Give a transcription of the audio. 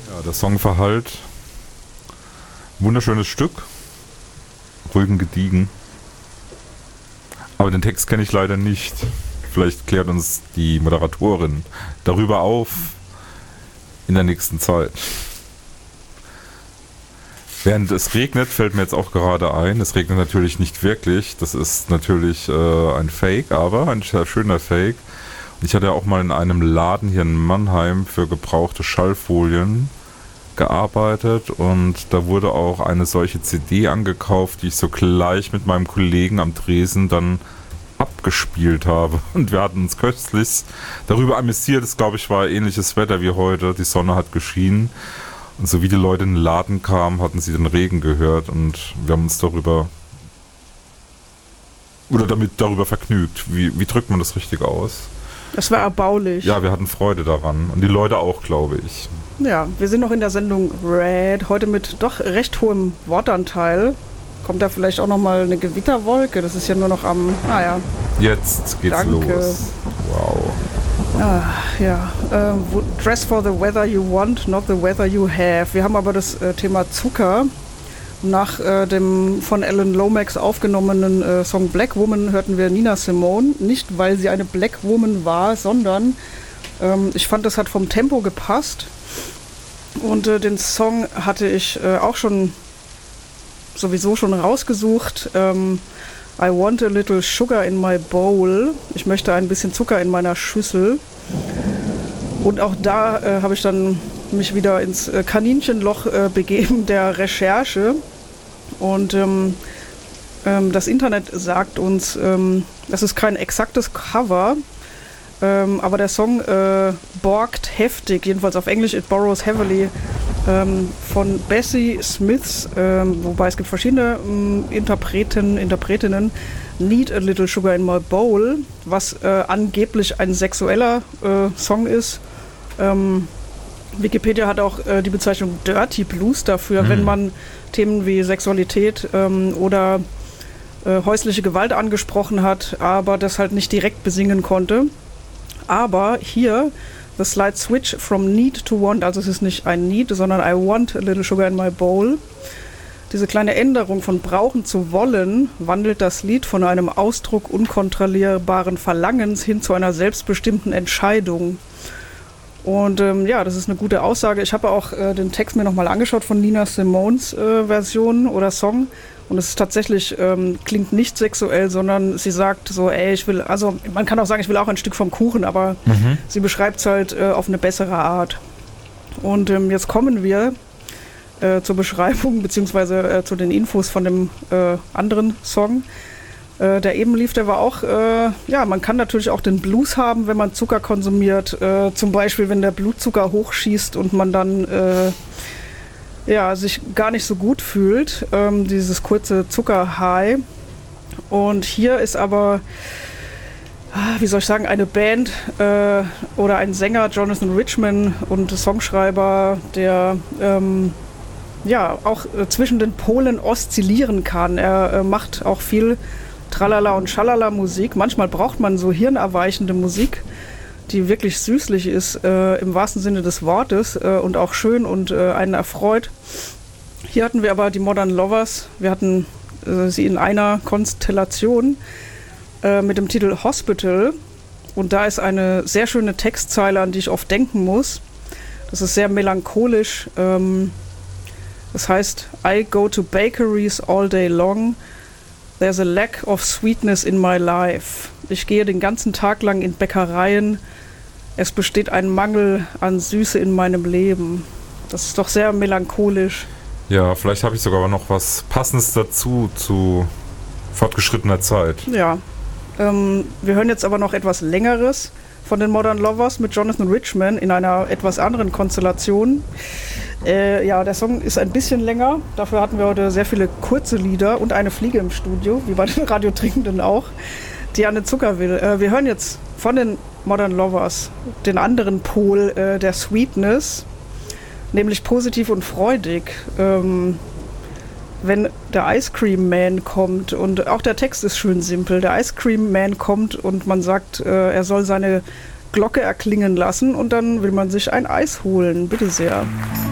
Ja, der Song verhallt. Wunderschönes Stück. Ruhig und gediegen. Aber den Text kenne ich leider nicht. Vielleicht klärt uns die Moderatorin darüber auf in der nächsten Zeit. Während es regnet, fällt mir jetzt auch gerade ein, es regnet natürlich nicht wirklich. Das ist natürlich ein Fake, aber ein sehr schöner Fake. Ich hatte ja auch mal in einem Laden hier in Mannheim für gebrauchte Schallfolien gearbeitet und da wurde auch eine solche CD angekauft, die ich sogleich mit meinem Kollegen am Tresen dann abgespielt habe. Und wir hatten uns köstlich darüber amüsiert. Es, glaube ich, war ähnliches Wetter wie heute. Die Sonne hat geschienen. Und so wie die Leute in den Laden kamen, hatten sie den Regen gehört und wir haben uns darüber vergnügt. Wie drückt man das richtig aus? Das war erbaulich. Ja, wir hatten Freude daran. Und die Leute auch, glaube ich. Ja, wir sind noch in der Sendung Red, heute mit doch recht hohem Wortanteil. Kommt da vielleicht auch nochmal eine Gewitterwolke? Das ist ja nur noch am... Jetzt geht's los. Wow. Ja. Dress for the weather you want, not the weather you have. Wir haben aber das Thema Zucker. Nach dem von Alan Lomax aufgenommenen Song Black Woman hörten wir Nina Simone. Nicht, weil sie eine Black Woman war, sondern ich fand, das hat vom Tempo gepasst. Und den Song hatte ich auch sowieso schon rausgesucht. I want a little sugar in my bowl. Ich möchte ein bisschen Zucker in meiner Schüssel. Und auch da habe ich dann mich wieder ins Kaninchenloch begeben der Recherche. Und das Internet sagt uns, das ist kein exaktes Cover, aber der Song borgt heftig, jedenfalls auf Englisch, It Borrows Heavily, von Bessie Smiths, wobei es gibt verschiedene Interpretinnen, Need a Little Sugar in My Bowl, was angeblich ein sexueller Song ist. Wikipedia hat auch die Bezeichnung Dirty Blues dafür, wenn man Themen wie Sexualität oder häusliche Gewalt angesprochen hat, aber das halt nicht direkt besingen konnte. Aber hier, the slight switch from need to want, also es ist nicht ein need, sondern I want a little sugar in my bowl. Diese kleine Änderung von brauchen zu wollen wandelt das Lied von einem Ausdruck unkontrollierbaren Verlangens hin zu einer selbstbestimmten Entscheidung. Und das ist eine gute Aussage. Ich habe auch den Text mir nochmal angeschaut von Nina Simones Version oder Song. Und es ist tatsächlich, klingt nicht sexuell, sondern sie sagt so, man kann auch sagen, ich will auch ein Stück vom Kuchen, aber sie beschreibt es halt auf eine bessere Art. Und jetzt kommen wir zur Beschreibung beziehungsweise zu den Infos von dem anderen Song. Der eben lief, der war auch, man kann natürlich auch den Blues haben, wenn man Zucker konsumiert. Zum Beispiel, wenn der Blutzucker hochschießt und man dann sich gar nicht so gut fühlt. Dieses kurze Zucker-High. Und hier ist aber, eine Band oder ein Sänger, Jonathan Richman, und Songschreiber, der auch zwischen den Polen oszillieren kann. Er macht auch viel Tralala und Schalala Musik. Manchmal braucht man so hirnerweichende Musik, die wirklich süßlich ist, im wahrsten Sinne des Wortes und auch schön und einen erfreut. Hier hatten wir aber die Modern Lovers. Wir hatten sie in einer Konstellation mit dem Titel Hospital. Und da ist eine sehr schöne Textzeile, an die ich oft denken muss. Das ist sehr melancholisch. Das heißt, I go to bakeries all day long. There's a lack of sweetness in my life. Ich gehe den ganzen Tag lang in Bäckereien. Es besteht ein Mangel an Süße in meinem Leben. Das ist doch sehr melancholisch. Ja, vielleicht habe ich sogar noch was Passendes dazu zu fortgeschrittener Zeit. Ja, wir hören jetzt aber noch etwas Längeres von den Modern Lovers mit Jonathan Richman in einer etwas anderen Konstellation. Der Song ist ein bisschen länger. Dafür hatten wir heute sehr viele kurze Lieder und eine Fliege im Studio, wie bei den Radiotrinkenden auch, die an den Zucker will. Wir hören jetzt von den Modern Lovers den anderen Pol der Sweetness, nämlich positiv und freudig. Wenn der Ice Cream Man kommt, und auch der Text ist schön simpel, der Ice Cream Man kommt und man sagt, er soll seine Glocke erklingen lassen und dann will man sich ein Eis holen. Bitte sehr.